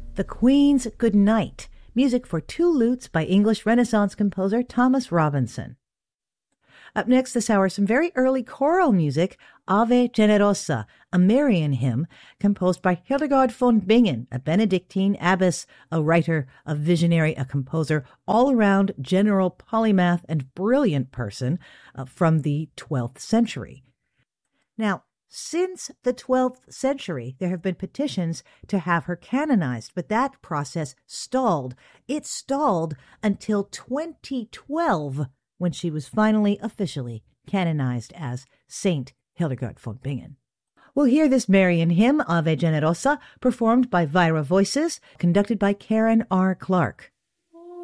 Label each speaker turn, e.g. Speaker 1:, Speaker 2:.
Speaker 1: The Queen's Good Night, music for two lutes by English Renaissance composer Thomas Robinson. Up next this hour, some very early choral music, Ave Generosa, a Marian hymn composed by Hildegard von Bingen, a Benedictine abbess, a writer, a visionary, a composer, all-around general polymath and brilliant person from the 12th century. Now, since the 12th century, there have been petitions to have her canonized, but that process stalled. It stalled until 2012, when she was finally officially canonized as Saint Hildegard von Bingen. We'll hear this Marian hymn, Ave Generosa, performed by Vira Voices, conducted by Karen R. Clark.